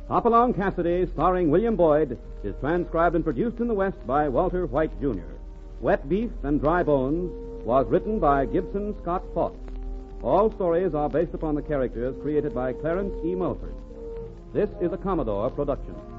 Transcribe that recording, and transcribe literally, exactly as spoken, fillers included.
Hopalong Cassidy, starring William Boyd, is transcribed and produced in the West by Walter White, Junior Wet Beef and Dry Bones was written by Gibson Scott Fox. All stories are based upon the characters created by Clarence E. Mulford. This is a Commodore production.